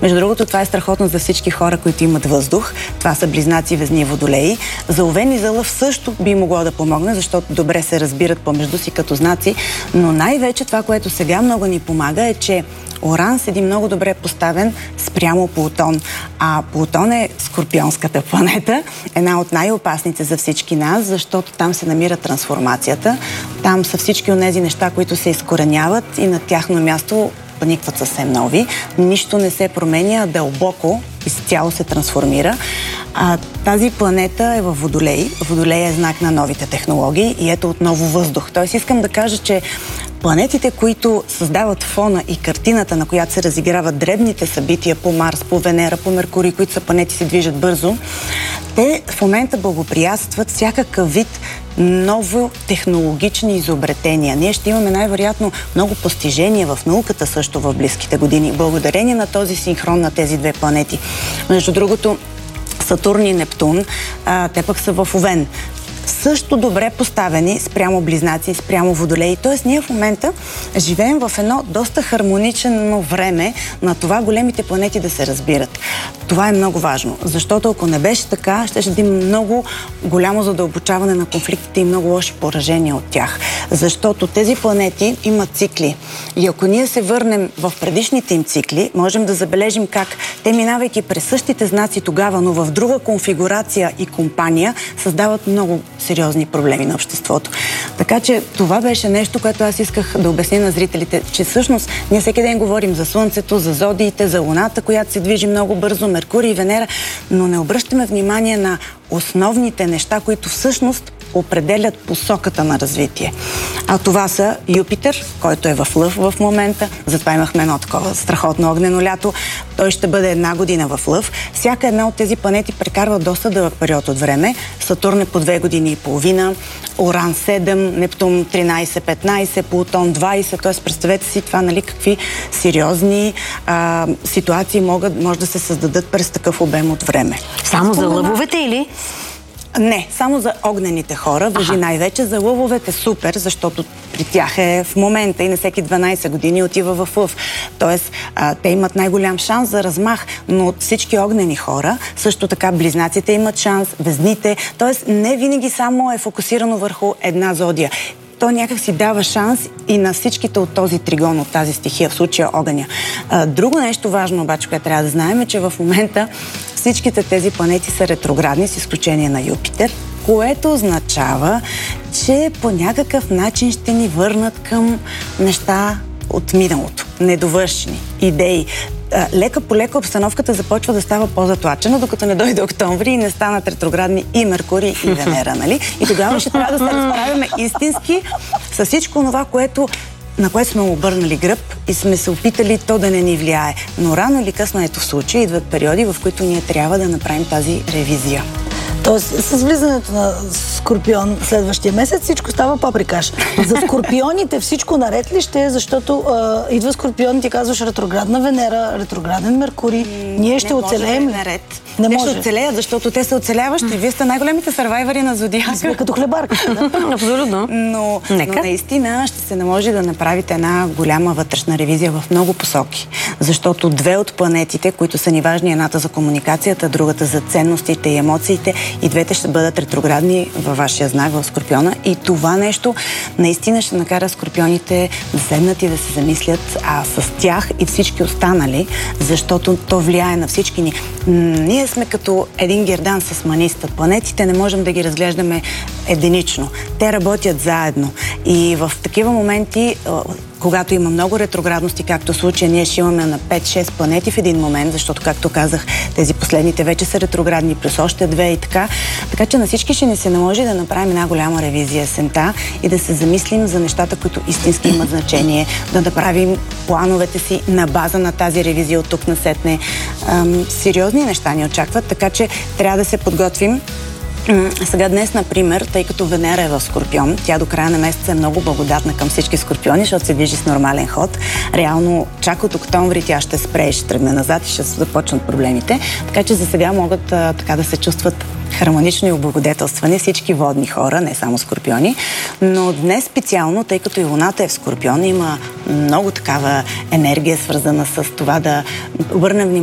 Между другото, това е страхотно за всички хора, които имат въздух. Това са близнаци, везни, водолеи. За Овен и за Лъв също би могло да помогне, защото добре се разбират помежду си като знаци, но най-вече това, което сега много ни помага е, че Уран седи много добре поставен спрямо Плутон. А Плутон е скорпионската планета, една от най-опасните за всички нас, защото там се намира трансформацията. Там са всички онези неща, които се изкореняват и на тяхно място поникват съвсем нови. Нищо не се променя, дълбоко изцяло се трансформира. Тази планета е във Водолей. Водолей е знак на новите технологии и ето отново въздух. Тоест искам да кажа, че планетите, които създават фона и картината, на която се разиграват дребните събития по Марс, по Венера, по Меркурий, които са планети, се движат бързо, те в момента благоприятстват всякакъв вид ново технологични изобретения. Ние ще имаме най-вероятно много постижения в науката също в близките години, благодарение на този синхрон на тези две планети. Между другото, Сатурн и Нептун, те пък са в Овен. Също добре поставени спрямо близнаци, спрямо водолеи. Тоест ние в момента живеем в едно доста хармонично време на това големите планети да се разбират. Това е много важно, защото ако не беше така, ще да има много голямо задълбочаване на конфликтите и много лоши поражения от тях. Защото тези планети имат цикли. И ако ние се върнем в предишните им цикли, можем да забележим как те, минавайки през същите знаци тогава, но в друга конфигурация и компания, създават много сериозни проблеми на обществото. Така че това беше нещо, което аз исках да обясня на зрителите, че всъщност ние всеки ден говорим за Слънцето, за зодиите, за Луната, която се движи много бързо, Меркурий и Венера, но не обръщаме внимание на основните неща, които всъщност определят посоката на развитие. А това са Юпитер, който е в Лъв в момента. Затова имахме едно такова страхотно огнено лято. Той ще бъде 1 година в Лъв. Всяка една от тези планети прекарва доста дълъг период от време. Сатурн е по 2 години и половина, Уран 7, Нептун 13-15, Плутон 20. Т.е. представете си това, нали, какви сериозни ситуации може да се създадат през такъв обем от време. Само за лъвовете или? Не, само за огнените хора. Важи най-вече. За лъвовете супер, защото при тях е в момента и на всеки 12 години отива в Лъв. Тоест, те имат най-голям шанс за размах, но от всички огнени хора, също така близнаците имат шанс, везните. Тоест, не винаги само е фокусирано върху една зодия. То някак си дава шанс и на всичките от този тригон, от тази стихия, в случая огъня. Друго нещо важно обаче, което трябва да знаем, е, че в момента всичките тези планети са ретроградни, с изключение на Юпитер, което означава, че по някакъв начин ще ни върнат към неща от миналото, недовършени идеи. Лека по лека обстановката започва да става по-затлачена, докато не дойде октомври и не станат ретроградни и Меркурий, и Венера, нали? И тогава ще трябва да се разправяме истински с всичко това, на което сме обърнали гръб и сме се опитали то да не ни влияе. Но рано или късно, ето в случай, идват периоди, в които ние трябва да направим тази ревизия. Тоест, с влизането на Скорпион следващия месец всичко става паприкаш. За скорпионите всичко наред ли ще е, защото идва Скорпион и ти казваш ретроградна Венера, ретрограден Меркурий. Ние ще оцелеем ли? Наред. Не може. Те ще оцелеят, защото те са оцеляващи. Вие сте най-големите сървайвари на зодиака. Сме като хлебарката, да? Абсолютно. Но наистина ще се наложи да направите една голяма вътрешна ревизия в много посоки. Защото две от планетите, които са ни важни, едната за комуникацията, другата за ценностите и емоциите, и двете ще бъдат ретроградни във вашия знак, в Скорпиона. И това нещо наистина ще накара скорпионите да седнат и да се замислят с тях и всички останали, защото то влияе на всички ни. Ние сме като един гердан с маниста. Планетите не можем да ги разглеждаме единично. Те работят заедно. И в такива моменти, когато има много ретроградности, както в случая, ние ще имаме на 5-6 планети в един момент, защото, както казах, тези последните вече са ретроградни, плюс още 2 и така. Така че на всички ще ни се наложи да направим една голяма ревизия есента и да се замислим за нещата, които истински имат значение, да направим плановете си на база на тази ревизия от тук насетне. Сериозни неща ни очакват, така че трябва да се подготвим. Сега днес, например, тъй като Венера е в Скорпион, тя до края на месеца е много благодатна към всички скорпиони, защото се движи с нормален ход. Реално, чак от октомври тя ще спре, ще тръгне назад и ще започнат проблемите. Така че за сега могат така да се чувстват хармонично и облагодетелствани всички водни хора, не само скорпиони. Но днес специално, тъй като и Луната е в Скорпион, има много такава енергия, свързана с това да обърнем внимание